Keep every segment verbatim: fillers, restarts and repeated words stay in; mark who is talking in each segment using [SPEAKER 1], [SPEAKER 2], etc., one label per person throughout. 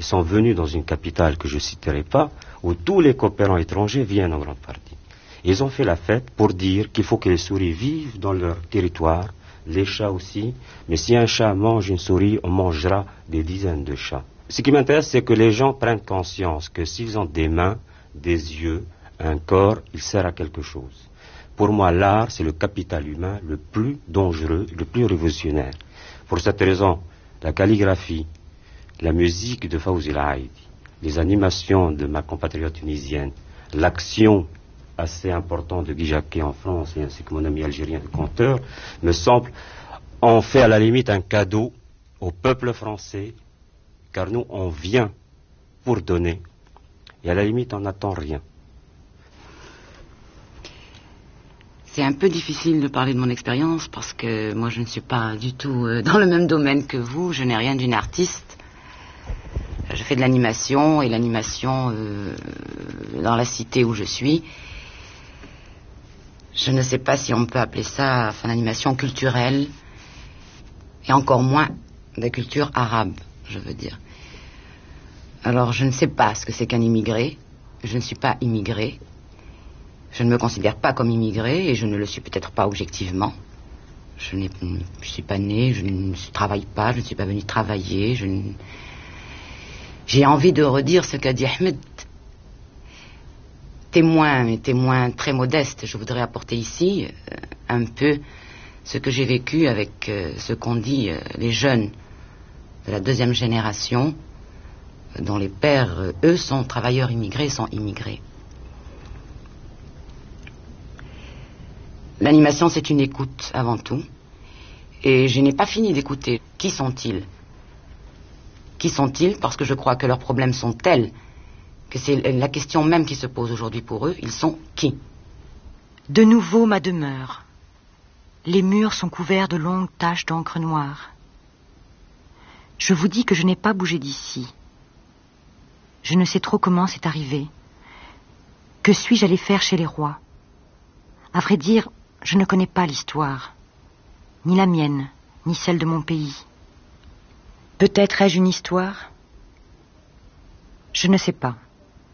[SPEAKER 1] Ils sont venus dans une capitale que je ne citerai pas, où tous les coopérants étrangers viennent en grande partie. Ils ont fait la fête pour dire qu'il faut que les souris vivent dans leur territoire, les chats aussi, mais si un chat mange une souris, on mangera des dizaines de chats. Ce qui m'intéresse, c'est que les gens prennent conscience que s'ils ont des mains, des yeux, un corps, il sert à quelque chose. Pour moi, l'art, c'est le capital humain le plus dangereux, le plus révolutionnaire. Pour cette raison, la calligraphie, la musique de Fawzi El Aïdi, les animations de ma compatriote tunisienne, l'action assez importante de Guy Jacquet en France, et ainsi que mon ami algérien le conteur, me semble, ont fait à la limite un cadeau au peuple français, car nous, on vient pour donner, et à la limite, on n'attend rien.
[SPEAKER 2] C'est un peu difficile de parler de mon expérience parce que moi je ne suis pas du tout euh, dans le même domaine que vous, je n'ai rien d'une artiste. Je fais de l'animation et l'animation euh, dans la cité où je suis. Je ne sais pas si on peut appeler ça enfin, l'animation culturelle et encore moins de culture arabe, je veux dire. Alors je ne sais pas ce que c'est qu'un immigré, je ne suis pas immigré. Je ne me considère pas comme immigré et je ne le suis peut-être pas objectivement. Je ne suis pas né, je ne travaille pas, je ne suis pas venu travailler. Je ne... J'ai envie de redire ce qu'a dit Ahmed. Témoin, mais témoin très modeste, je voudrais apporter ici euh, un peu ce que j'ai vécu avec euh, ce qu'ont dit euh, les jeunes de la deuxième génération, euh, dont les pères, euh, eux, sont travailleurs immigrés, sont immigrés. L'animation, c'est une écoute avant tout. Et je n'ai pas fini d'écouter. Qui sont-ils? Qui sont-ils? Parce que je crois que leurs problèmes sont tels que c'est la question même qui se pose aujourd'hui pour eux. Ils sont qui?
[SPEAKER 3] De nouveau ma demeure. Les murs sont couverts de longues taches d'encre noire. Je vous dis que je n'ai pas bougé d'ici. Je ne sais trop comment c'est arrivé. Que suis-je allé faire chez les rois? À vrai dire, je ne connais pas l'histoire, ni la mienne, ni celle de mon pays. Peut-être ai-je une histoire? Je ne sais pas.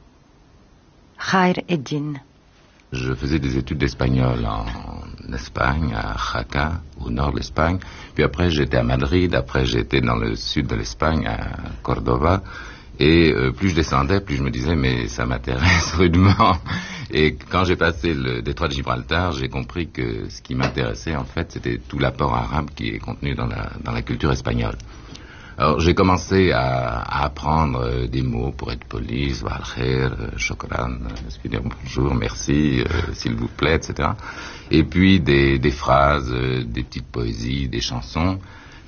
[SPEAKER 3] Khair Eddin.
[SPEAKER 4] Je faisais des études d'espagnol en Espagne, à Jaca, au nord de l'Espagne. Puis après, j'étais à Madrid. Après, j'étais dans le sud de l'Espagne, à Córdoba. Et euh, plus je descendais, plus je me disais, mais ça m'intéresse rudement. Et quand j'ai passé le détroit de Gibraltar, j'ai compris que ce qui m'intéressait, en fait, c'était tout l'apport arabe qui est contenu dans la, dans la culture espagnole. Alors, j'ai commencé à, à apprendre euh, des mots pour être poli, soit al-khair, euh, shukran, euh, bonjour, merci, euh, s'il vous plaît, et cetera. Et puis des, des phrases, euh, des petites poésies, des chansons.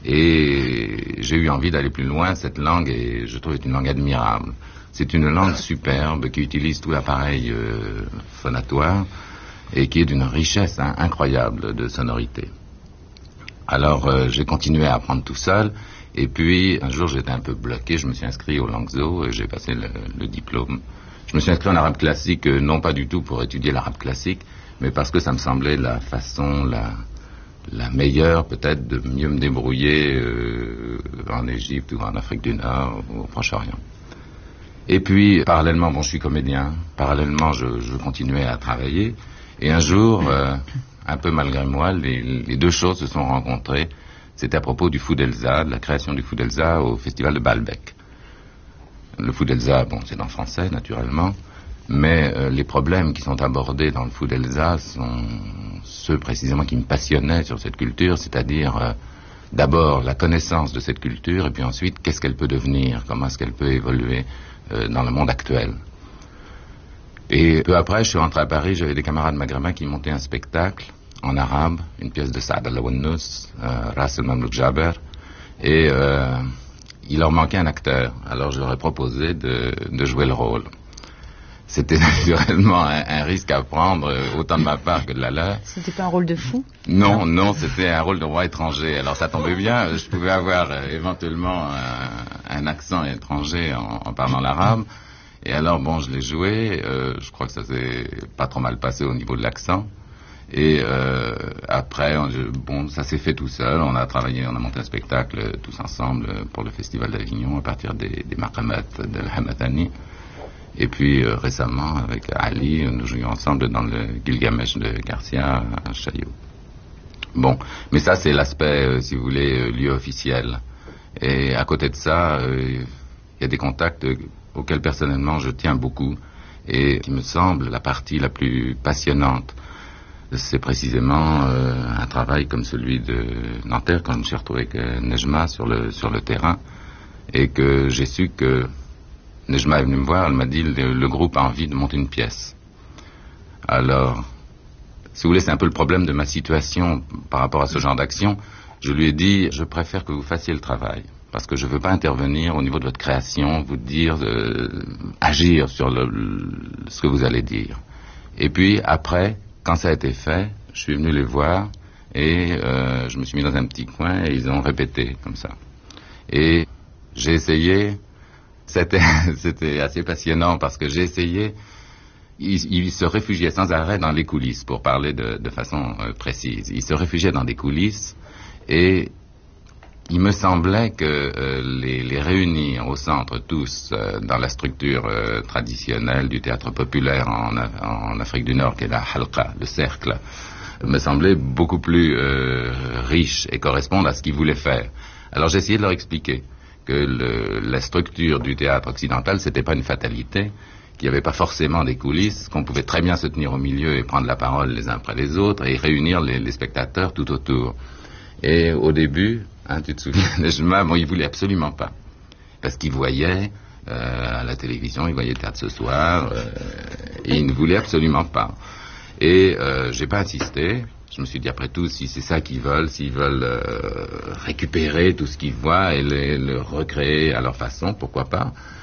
[SPEAKER 4] Et j'ai eu envie d'aller plus loin. Cette langue, et je trouve, est une langue admirable. C'est une langue superbe qui utilise tout l'appareil euh, phonatoire et qui est d'une richesse hein, incroyable de sonorité. Alors euh, j'ai continué à apprendre tout seul. Et puis un jour j'étais un peu bloqué. Je me suis inscrit au Langso et j'ai passé le, le diplôme. Je me suis inscrit en arabe classique, euh, non pas du tout pour étudier l'arabe classique, mais parce que ça me semblait la façon, la... la meilleure peut-être de mieux me débrouiller euh, en Égypte ou en Afrique du Nord ou au Proche-Orient. Et puis parallèlement, bon je suis comédien, parallèlement je, je continuais à travailler et un jour, euh, un peu malgré moi, les, les deux choses se sont rencontrées. C'était à propos du Foudelza, de la création du Foudelza au festival de Baalbek. Le Foudelza, bon c'est en français naturellement, mais euh, les problèmes qui sont abordés dans le Foudelza sont ceux précisément qui me passionnaient sur cette culture, c'est-à-dire euh, d'abord la connaissance de cette culture et puis ensuite qu'est-ce qu'elle peut devenir, comment est-ce qu'elle peut évoluer euh, dans le monde actuel. Et peu après, je suis rentré à Paris, j'avais des camarades maghrébins qui montaient un spectacle en arabe, une pièce de Saad al-Lawannous, euh, Ras el-Mamlouk Jaber, et euh, il leur manquait un acteur, alors je leur ai proposé de, de jouer le rôle. C'était naturellement un, un risque à prendre, autant de ma part que de la leur.
[SPEAKER 3] C'était pas un rôle de fou?
[SPEAKER 4] Non, non, c'était un rôle de roi étranger. Alors ça tombait bien, je pouvais avoir euh, éventuellement un, un accent étranger en, en parlant l'arabe. Et alors, bon, je l'ai joué, euh, je crois que ça s'est pas trop mal passé au niveau de l'accent. Et euh, après, on, je, bon, ça s'est fait tout seul. On a travaillé, on a monté un spectacle tous ensemble pour le Festival d'Avignon à partir des, des maqamat de l'Hamathani. Et puis euh, récemment, avec Ali, nous jouions ensemble dans le Gilgamesh de Garcia à Chaillot. Bon, mais ça c'est l'aspect, euh, si vous voulez, euh, lieu officiel. Et à côté de ça, il euh, y a des contacts auxquels personnellement je tiens beaucoup et qui me semble la partie la plus passionnante. C'est précisément euh, un travail comme celui de Nanterre, quand je me suis retrouvé avec euh, Nejma sur le, sur le terrain, et que j'ai su que Nejma est venue me voir, elle m'a dit le, le groupe a envie de monter une pièce. Alors, si vous voulez, c'est un peu le problème de ma situation par rapport à ce genre d'action. Je lui ai dit, je préfère que vous fassiez le travail, parce que je ne veux pas intervenir au niveau de votre création, vous dire, euh, agir sur le, le, ce que vous allez dire. Et puis, après, quand ça a été fait, je suis venu les voir et euh, je me suis mis dans un petit coin et ils ont répété comme ça. Et j'ai essayé, c'était, c'était assez passionnant parce que j'ai essayé, ils, ils se réfugiaient sans arrêt dans les coulisses, pour parler de, de façon euh, précise. Ils se réfugiaient dans des coulisses et il me semblait que euh, les, les réunir au centre tous euh, dans la structure euh, traditionnelle du théâtre populaire en, en Afrique du Nord, qui est la halqa, le cercle, me semblait beaucoup plus euh, riche et correspondre à ce qu'ils voulaient faire. Alors j'ai essayé de leur expliquer que le, la structure du théâtre occidental, c'était pas une fatalité, qu'il n'y avait pas forcément des coulisses, qu'on pouvait très bien se tenir au milieu et prendre la parole les uns après les autres et réunir les, les spectateurs tout autour. Et au début, hein, tu te souviens, Nejma, bon, il voulait absolument pas, parce qu'il voyait euh, à la télévision, il voyait le théâtre ce soir, euh, et il ne voulait absolument pas. Et euh, j'ai pas insisté. Je me suis dit, après tout, si c'est ça qu'ils veulent, s'ils veulent euh, récupérer tout ce qu'ils voient et les, le recréer à leur façon, pourquoi pas.